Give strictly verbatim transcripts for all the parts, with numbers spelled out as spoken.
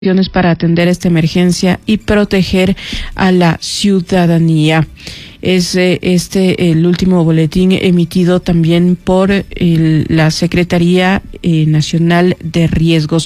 para atender esta emergencia y proteger a la ciudadanía. Es eh, este el último boletín emitido también por el, la Secretaría eh, Nacional de Riesgos.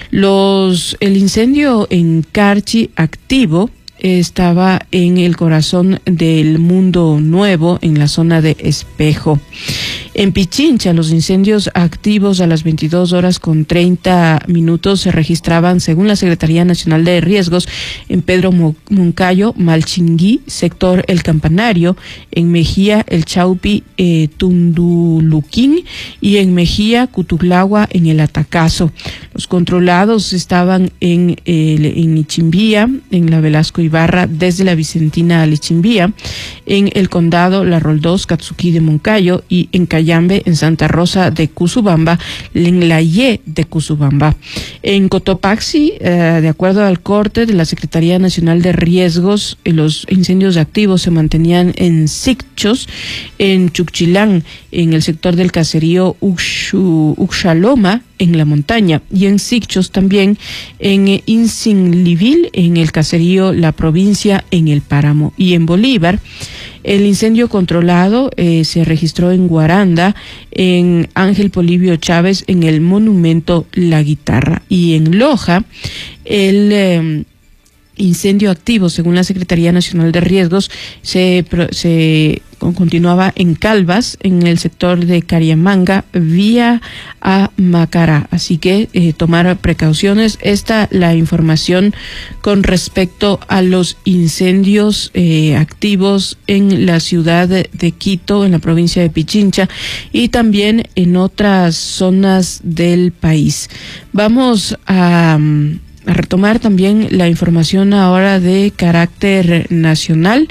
Los el incendio en Carchi activo estaba en el corazón del Mundo Nuevo, en la zona de Espejo. En Pichincha, los incendios activos a las veintidós horas con treinta minutos se registraban, según la Secretaría Nacional de Riesgos, en Pedro Moncayo, Malchingui, sector El Campanario, en Mejía, El Chaupi, eh, Tunduluquín, y en Mejía, Cutuglagua, en el Atacazo. Los controlados estaban en, eh, en Ichimbía, en la Velasco Ibarra, desde la Vicentina a Ichimbía, en el Condado, La Roldós, Katsuki de Moncayo, y en Cayambe, en Santa Rosa de Cusubamba, en la Ye de Cusubamba. En Cotopaxi, eh, de acuerdo al corte de la Secretaría Nacional de Riesgos, los incendios activos se mantenían en Sicchos, en Chuchilán, en el sector del caserío Uxu, Uxaloma, en la montaña, y en Sicchos también, en Insinlivil, en el caserío La Provincia, en el Páramo. Y en Bolívar, el incendio controlado eh, se registró en Guaranda, en Ángel Polibio Chávez, en el monumento La Guitarra. Y en Loja, el eh, incendio activo, según la Secretaría Nacional de Riesgos, se, se continuaba en Calvas, en el sector de Cariamanga, vía a Macará. Así que eh, tomar precauciones. Esta la información con respecto a los incendios eh, activos en la ciudad de, de Quito, en la provincia de Pichincha, y también en otras zonas del país. Vamos a... a retomar también la información ahora de carácter nacional.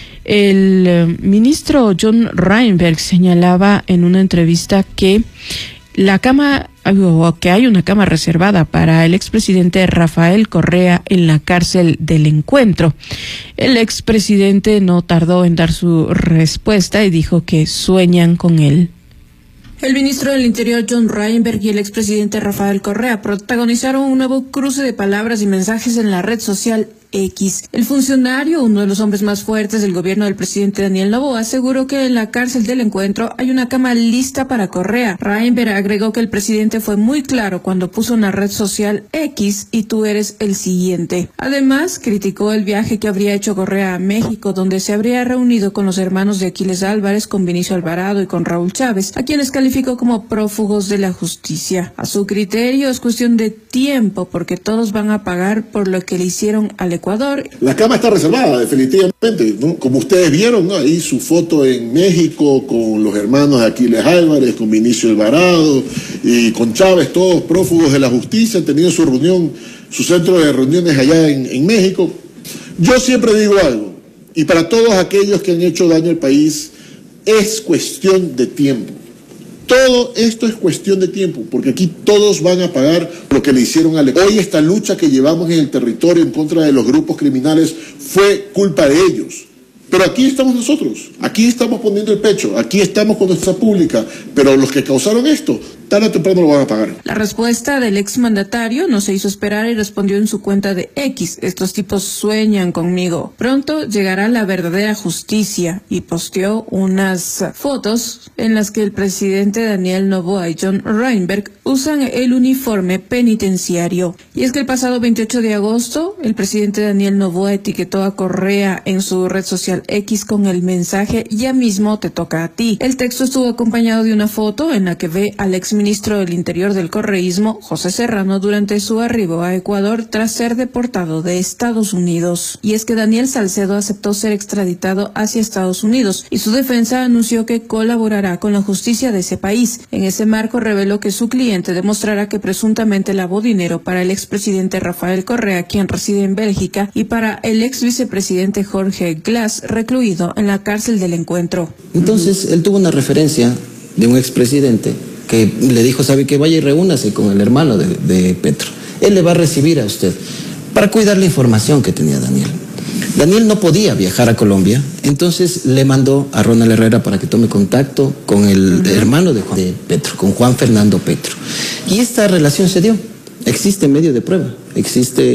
El eh, ministro John Reinberg señalaba en una entrevista que la cama, o que hay una cama reservada para el expresidente Rafael Correa en la cárcel del Encuentro. El expresidente no tardó en dar su respuesta y dijo que sueñan con él. El ministro del Interior John Reinberg y el expresidente Rafael Correa protagonizaron un nuevo cruce de palabras y mensajes en la red social X. El funcionario, uno de los hombres más fuertes del gobierno del presidente Daniel Noboa, aseguró que en la cárcel del Encuentro hay una cama lista para Correa. Reinberg agregó que el presidente fue muy claro cuando puso en la red social X y tú eres el siguiente. Además, criticó el viaje que habría hecho Correa a México, donde se habría reunido con los hermanos de Aquiles Álvarez, con Vinicio Alvarado y con Raúl Chávez, a quienes calificó como prófugos de la justicia. A su criterio es cuestión de tiempo porque todos van a pagar por lo que le hicieron al Ecuador. La cama está reservada, definitivamente, ¿no? Como ustedes vieron, ¿no? Ahí su foto en México con los hermanos de Aquiles Álvarez, con Vinicio Alvarado y con Chávez, todos prófugos de la justicia, han tenido su reunión, su centro de reuniones allá en, en México. Yo siempre digo algo, y para todos aquellos que han hecho daño al país, es cuestión de tiempo. Todo esto es cuestión de tiempo, porque aquí todos van a pagar lo que le hicieron a Ecuador. Hoy esta lucha que llevamos en el territorio en contra de los grupos criminales fue culpa de ellos. Pero aquí estamos nosotros, aquí estamos poniendo el pecho, aquí estamos con nuestra pública, pero los que causaron esto, tarde o temprano lo van a pagar. La respuesta del exmandatario no se hizo esperar y respondió en su cuenta de X: estos tipos sueñan conmigo. Pronto llegará la verdadera justicia, y posteó unas fotos en las que el presidente Daniel Noboa y John Reinberg usan el uniforme penitenciario. Y es que el pasado veintiocho de agosto, el presidente Daniel Noboa etiquetó a Correa en su red social X con el mensaje: ya mismo te toca a ti. El texto estuvo acompañado de una foto en la que ve al exministro del Interior del correísmo, José Serrano, durante su arribo a Ecuador tras ser deportado de Estados Unidos. Y es que Daniel Salcedo aceptó ser extraditado hacia Estados Unidos y su defensa anunció que colaborará con la justicia de ese país. En ese marco reveló que su cliente demostrará que presuntamente lavó dinero para el expresidente Rafael Correa, quien reside en Bélgica, y para el ex vicepresidente Jorge Glass, recluido en la cárcel del Encuentro. Entonces, él tuvo una referencia de un expresidente que le dijo: sabe que vaya y reúnase con el hermano de, de Petro. Él le va a recibir a usted, para cuidar la información que tenía Daniel. Daniel no podía viajar a Colombia, entonces le mandó a Ronald Herrera para que tome contacto con el uh-huh. hermano de, Juan, de Petro, con Juan Fernando Petro. Y esta relación se dio. existe medio de prueba, existe